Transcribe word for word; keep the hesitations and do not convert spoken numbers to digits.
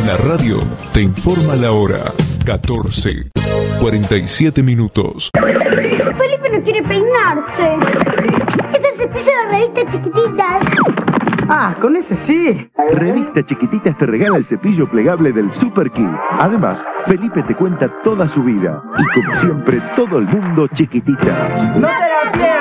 La radio te informa la hora. catorce, cuarenta y siete minutos. Felipe no quiere peinarse. Es el cepillo de Revistas Chiquititas. Ah, con ese sí. Revistas Chiquititas te regala el cepillo plegable del Super King. Además, Felipe te cuenta toda su vida. Y como siempre, todo el mundo chiquititas. ¡No te la pierdas!